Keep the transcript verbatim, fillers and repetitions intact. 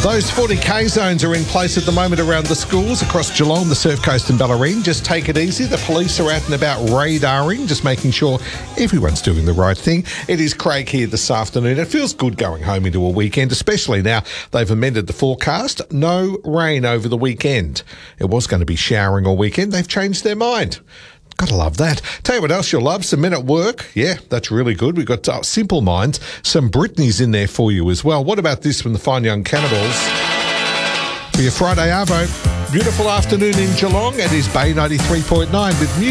Those forty K zones are in place at the moment around the schools across Geelong, the Surf Coast and Bellarine. Just take it easy. The police are out and about radaring, just making sure everyone's doing the right thing. It is Craig here this afternoon. It feels good going home into a weekend, especially now they've amended the forecast. No rain over the weekend. It was going to be showering all weekend. They've changed their mind. Gotta love that. Tell you what else you'll love. Some Men at Work. Yeah, that's really good. We've got uh, Simple Minds. Some Britney's in there for you as well. What about this from the Fine Young Cannibals? For your Friday Arvo. Beautiful afternoon in Geelong. It is Bay ninety-three point nine with music.